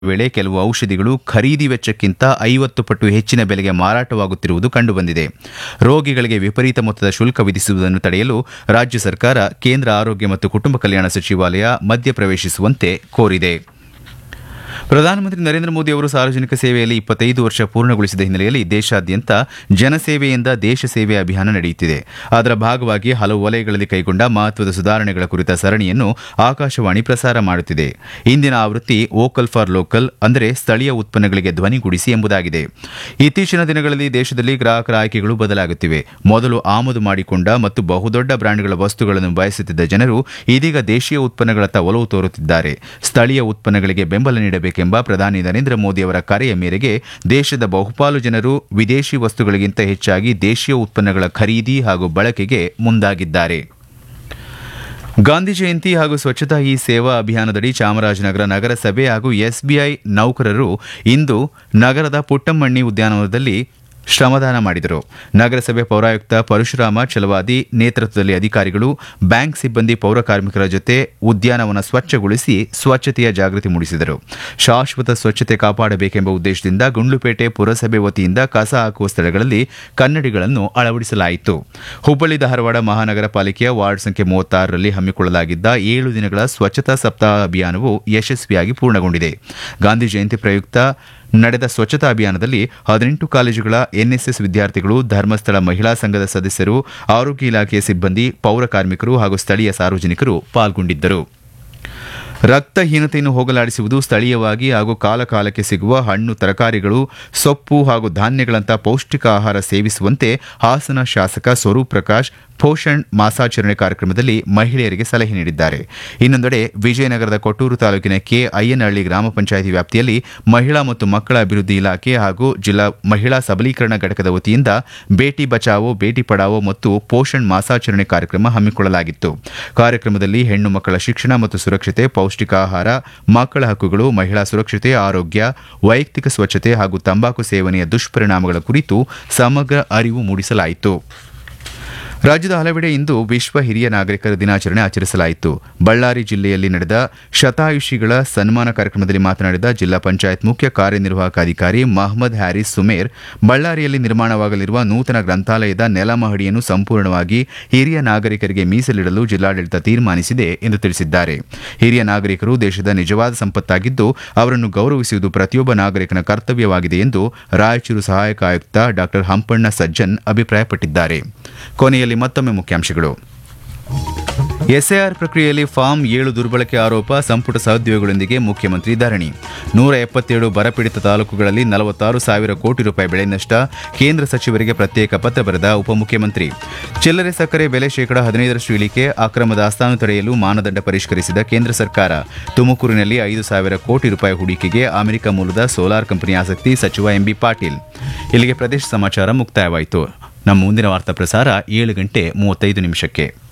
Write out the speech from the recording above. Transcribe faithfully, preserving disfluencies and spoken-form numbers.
ವೇಳೆ ಕೆಲವು ಔಷಧಿಗಳು ಖರೀದಿ ವೆಚ್ಚಕ್ಕಿಂತ ಐವತ್ತು ಪಟ್ಟು ಹೆಚ್ಚಿನ ಬೆಲೆಗೆ ಮಾರಾಟವಾಗುತ್ತಿರುವುದು ಕಂಡುಬಂದಿದೆ. ರೋಗಿಗಳಿಗೆ ವಿಪರೀತ ಮೊತ್ತದ ಶುಲ್ಕ ವಿಧಿಸುವುದನ್ನು ತಡೆಯಲು ರಾಜ್ಯ ಸರ್ಕಾರ ಕೇಂದ್ರ ಆರೋಗ್ಯ ಮತ್ತು ಕುಟುಂಬ ಕಲ್ಯಾಣ ಸಚಿವಾಲಯ ಮಧ್ಯಪ್ರವೇಶಿಸುವಂತೆ ಕೋರಿದೆ. ಪ್ರಧಾನಮಂತ್ರಿ ನರೇಂದ್ರ ಮೋದಿ ಅವರು ಸಾರ್ವಜನಿಕ ಸೇವೆಯಲ್ಲಿ ಇಪ್ಪತ್ತೈದು ವರ್ಷ ಪೂರ್ಣಗೊಳಿಸಿದ ಹಿನ್ನೆಲೆಯಲ್ಲಿ ದೇಶಾದ್ಯಂತ ಜನಸೇವೆಯಿಂದ ದೇಶ ಸೇವೆ ಅಭಿಯಾನ ನಡೆಯುತ್ತಿದೆ. ಅದರ ಭಾಗವಾಗಿ ಹಲವು ವಲಯಗಳಲ್ಲಿ ಕೈಗೊಂಡ ಮಹತ್ವದ ಸುಧಾರಣೆಗಳ ಕುರಿತ ಸರಣಿಯನ್ನು ಆಕಾಶವಾಣಿ ಪ್ರಸಾರ ಮಾಡುತ್ತಿದೆ. ಇಂದಿನ ಆವೃತ್ತಿ ವೋಕಲ್ ಫಾರ್ ಲೋಕಲ್, ಅಂದರೆ ಸ್ಥಳೀಯ ಉತ್ಪನ್ನಗಳಿಗೆ ಧ್ವನಿಗೂಡಿಸಿ ಎಂಬುದಾಗಿದೆ. ಇತ್ತೀಚಿನ ದಿನಗಳಲ್ಲಿ ದೇಶದಲ್ಲಿ ಗ್ರಾಹಕರ ಆಯ್ಕೆಗಳು ಬದಲಾಗುತ್ತಿವೆ. ಮೊದಲು ಆಮದು ಮಾಡಿಕೊಂಡ ಮತ್ತು ಬಹುದೊಡ್ಡ ಬ್ರ್ಯಾಂಡ್ಗಳ ವಸ್ತುಗಳನ್ನು ಬಯಸುತ್ತಿದ್ದ ಜನರು ಇದೀಗ ದೇಶೀಯ ಉತ್ಪನ್ನಗಳತ್ತ ಒಲವು ತೋರುತ್ತಿದ್ದಾರೆ. ಸ್ಥಳೀಯ ಉತ್ಪನ್ನಗಳಿಗೆ ಬೆಂಬಲ ನೀಡಬೇಕೆಂಬ ಪ್ರಧಾನಿ ನರೇಂದ್ರ ಮೋದಿ ಅವರ ಕರೆಯ ಮೇರೆಗೆ ದೇಶದ ಬಹುಪಾಲು ಜನರು ವಿದೇಶಿ ವಸ್ತುಗಳಿಗಿಂತ ಹೆಚ್ಚಾಗಿ ದೇಶೀಯ ಉತ್ಪನ್ನಗಳ ಖರೀದಿ ಹಾಗೂ ಬಳಕೆಗೆ ಮುಂದಾಗಿದ್ದಾರೆ. ಗಾಂಧಿ ಜಯಂತಿ ಹಾಗೂ ಸ್ವಚ್ಛತಾ ಹಿ ಸೇವಾ ಅಭಿಯಾನದಡಿ ಚಾಮರಾಜನಗರ ನಗರಸಭೆ ಹಾಗೂ ಎಸ್ಬಿಐ ನೌಕರರು ಇಂದು ನಗರದ ಪುಟ್ಟಮ್ಮಣ್ಣಿ ಉದ್ಯಾನವನದಲ್ಲಿ ಶ್ರಮದಾನ ಮಾಡಿದರು. ನಗರಸಭೆ ಪೌರಾಯುಕ್ತ ಪರಶುರಾಮ ಛಲವಾದಿ ನೇತೃತ್ವದಲ್ಲಿ ಅಧಿಕಾರಿಗಳು, ಬ್ಯಾಂಕ್ ಸಿಬ್ಬಂದಿ, ಪೌರ ಕಾರ್ಮಿಕರ ಜೊತೆ ಉದ್ಯಾನವನ ಸ್ವಚ್ಛಗೊಳಿಸಿ ಸ್ವಚ್ಛತೆಯ ಜಾಗೃತಿ ಮೂಡಿಸಿದರು. ಶಾಶ್ವತ ಸ್ವಚ್ಛತೆ ಕಾಪಾಡಬೇಕೆಂಬ ಉದ್ದೇಶದಿಂದ ಗುಂಡ್ಲುಪೇಟೆ ಪುರಸಭೆ ವತಿಯಿಂದ ಕಸ ಹಾಕುವ ಸ್ಥಳಗಳಲ್ಲಿ ಕನ್ನಡಿಗಳನ್ನು ಅಳವಡಿಸಲಾಯಿತು. ಹುಬ್ಬಳ್ಳಿ ಧಾರವಾಡ ಮಹಾನಗರ ಪಾಲಿಕೆಯ ವಾರ್ಡ್ ಸಂಖ್ಯೆ ಮೂವತ್ತಾರರಲ್ಲಿ ಹಮ್ಮಿಕೊಳ್ಳಲಾಗಿದ್ದ ಏಳು ದಿನಗಳ ಸ್ವಚ್ಛತಾ ಸಪ್ತಾಹ ಅಭಿಯಾನವು ಯಶಸ್ವಿಯಾಗಿ ಪೂರ್ಣಗೊಂಡಿದೆ. ಗಾಂಧಿ ಜಯಂತಿ ಪ್ರಯುಕ್ತ ನಡೆದ ಸ್ವಚ್ಛತಾ ಅಭಿಯಾನದಲ್ಲಿ ಹದಿನೆಂಟು ಕಾಲೇಜುಗಳ ಎನ್ಎಸ್ಎಸ್ ವಿದ್ಯಾರ್ಥಿಗಳು, ಧರ್ಮಸ್ಥಳ ಮಹಿಳಾ ಸಂಘದ ಸದಸ್ಯರು, ಆರೋಗ್ಯ ಇಲಾಖೆಯ ಸಿಬ್ಬಂದಿ, ಪೌರ ಕಾರ್ಮಿಕರು ಹಾಗೂ ಸ್ಥಳೀಯ ಸಾರ್ವಜನಿಕರು ಪಾಲ್ಗೊಂಡಿದ್ದರು. ರಕ್ತಹೀನತೆಯನ್ನು ಹೋಗಲಾಡಿಸುವುದು, ಸ್ಥಳೀಯವಾಗಿ ಹಾಗೂ ಕಾಲಕಾಲಕ್ಕೆ ಸಿಗುವ ಹಣ್ಣು, ತರಕಾರಿಗಳು, ಸೊಪ್ಪು ಹಾಗೂ ಧಾನ್ಯಗಳಂತಹ ಪೌಷ್ಟಿಕ ಆಹಾರ ಸೇವಿಸುವಂತೆ ಹಾಸನ ಶಾಸಕ ಸ್ವರೂಪ್ ಪ್ರಕಾಶ್ ಪೋಷಣ್ ಮಾಸಾಚರಣೆ ಕಾರ್ಯಕ್ರಮದಲ್ಲಿ ಮಹಿಳೆಯರಿಗೆ ಸಲಹೆ ನೀಡಿದ್ದಾರೆ. ಇನ್ನೊಂದೆಡೆ ವಿಜಯನಗರದ ಕೊಟ್ಟೂರು ತಾಲೂಕಿನ ಕೆ ಅಯ್ಯನಹಳ್ಳಿ ಗ್ರಾಮ ಪಂಚಾಯಿತಿ ವ್ಯಾಪ್ತಿಯಲ್ಲಿ ಮಹಿಳಾ ಮತ್ತು ಮಕ್ಕಳ ಅಭಿವೃದ್ಧಿ ಇಲಾಖೆ ಹಾಗೂ ಜಿಲ್ಲಾ ಮಹಿಳಾ ಸಬಲೀಕರಣ ಘಟಕದ ವತಿಯಿಂದ ಬೇಟಿ ಬಚಾವೋ ಬೇಟಿ ಪಡಾವೋ ಮತ್ತು ಪೋಷಣ್ ಮಾಸಾಚರಣೆ ಕಾರ್ಯಕ್ರಮ ಹಮ್ಮಿಕೊಳ್ಳಲಾಗಿತ್ತು. ಕಾರ್ಯಕ್ರಮದಲ್ಲಿ ಹೆಣ್ಣು ಮಕ್ಕಳ ಶಿಕ್ಷಣ ಮತ್ತು ಸುರಕ್ಷತೆ, ಪೌಷ್ಟಿಕ ಆಹಾರ, ಮಕ್ಕಳ ಹಕ್ಕುಗಳು, ಮಹಿಳಾ ಸುರಕ್ಷತೆ, ಆರೋಗ್ಯ, ವೈಯಕ್ತಿಕ ಸ್ವಚ್ಛತೆ ಹಾಗೂ ತಂಬಾಕು ಸೇವನೆಯ ದುಷ್ಪರಿಣಾಮಗಳ ಕುರಿತು ಸಮಗ್ರ ಅರಿವು ಮೂಡಿಸಲಾಯಿತು. ರಾಜ್ಯದ ಹಲವೆಡೆ ಇಂದು ವಿಶ್ವ ಹಿರಿಯ ನಾಗರಿಕರ ದಿನಾಚರಣೆ ಆಚರಿಸಲಾಯಿತು. ಬಳ್ಳಾರಿ ಜಿಲ್ಲೆಯಲ್ಲಿ ನಡೆದ ಶತಾಯುಷಿಗಳ ಸನ್ಮಾನ ಕಾರ್ಯಕ್ರಮದಲ್ಲಿ ಮಾತನಾಡಿದ ಜಿಲ್ಲಾ ಪಂಚಾಯತ್ ಮುಖ್ಯ ಕಾರ್ಯನಿರ್ವಾಹಕ ಅಧಿಕಾರಿ ಮಹಮ್ಮದ್ ಹ್ಯಾರಿಸ್ ಸುಮೇರ್, ಬಳ್ಳಾರಿಯಲ್ಲಿ ನಿರ್ಮಾಣವಾಗಲಿರುವ ನೂತನ ಗ್ರಂಥಾಲಯದ ನೆಲಮಹಡಿಯನ್ನು ಸಂಪೂರ್ಣವಾಗಿ ಹಿರಿಯ ನಾಗರಿಕರಿಗೆ ಮೀಸಲಿಡಲು ಜಿಲ್ಲಾಡಳಿತ ತೀರ್ಮಾನಿಸಿದೆ ಎಂದು ತಿಳಿಸಿದ್ದಾರೆ. ಹಿರಿಯ ನಾಗರಿಕರು ದೇಶದ ನಿಜವಾದ ಸಂಪತ್ತಾಗಿದ್ದು, ಅವರನ್ನು ಗೌರವಿಸುವುದು ಪ್ರತಿಯೊಬ್ಬ ನಾಗರಿಕನ ಕರ್ತವ್ಯವಾಗಿದೆ ಎಂದು ರಾಯಚೂರು ಸಹಾಯಕ ಆಯುಕ್ತ ಡಾ ಹಂಪಣ್ಣ ಸಜ್ಜನ್ ಅಭಿಪ್ರಾಯಪಟ್ಟಿದ್ದಾರೆ. ಕೊನೆಯಲ್ಲಿ ಮತ್ತೊಮ್ಮೆ ಮುಖ್ಯಾಂಶಗಳು. ಎಸ್ಐಆರ್ ಪ್ರಕ್ರಿಯೆಯಲ್ಲಿ ಫಾರ್ಮ್ ಏಳು ದುರ್ಬಳಕೆ ಆರೋಪ, ಸಂಪುಟ ಸಹೋದ್ಯೋಗಿಗಳೊಂದಿಗೆ ಮುಖ್ಯಮಂತ್ರಿ ಧರಣಿ. ನೂರ ಎಪ್ಪತ್ತೇಳು ಬರಪೀಡಿತ ತಾಲೂಕುಗಳಲ್ಲಿ ನಲವತ್ತಾರು ಸಾವಿರ ಕೋಟಿ ರೂಪಾಯಿ ಬೆಳೆ ನಷ್ಟ, ಕೇಂದ್ರ ಸಚಿವರಿಗೆ ಪ್ರತ್ಯೇಕ ಪತ್ರ ಬರೆದ ಉಪಮುಖ್ಯಮಂತ್ರಿ. ಚಿಲ್ಲರೆ ಸಕ್ಕರೆ ಬೆಲೆ ಶೇಕಡಾ ಹದಿನೈದರಷ್ಟು ಇಳಿಕೆ, ಅಕ್ರಮ ದಾಸ್ತಾನು ತಡೆಯಲು ಮಾನದಂಡ ಪರಿಷ್ಕರಿಸಿದ ಕೇಂದ್ರ ಸರ್ಕಾರ. ತುಮಕೂರಿನಲ್ಲಿ ಐದು ಸಾವಿರ ಕೋಟಿ ರೂಪಾಯಿ ಹೂಡಿಕೆಗೆ ಅಮೆರಿಕ ಮೂಲದ ಸೋಲಾರ್ ಕಂಪನಿ ಆಸಕ್ತಿ, ಸಚಿವ ಎಂಬಿ ಪಾಟೀಲ್. ಇಲ್ಲಿಗೆ ಪ್ರದೇಶ ಸಮಾಚಾರ ಮುಕ್ತಾಯವಾಯಿತು. ನಮ್ಮ ಮುಂದಿನ ವಾರ್ತಾ ಪ್ರಸಾರ ಏಳು ಗಂಟೆ ಮೂವತ್ತೈದು ನಿಮಿಷಕ್ಕೆ.